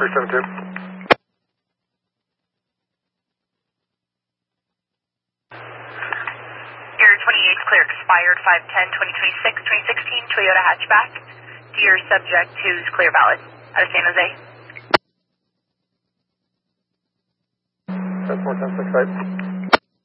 372. Your 28 clear expired 5/10/2026, 2016 Toyota hatchback. Dear subject 2's clear valid. Out of San Jose. That's 41068.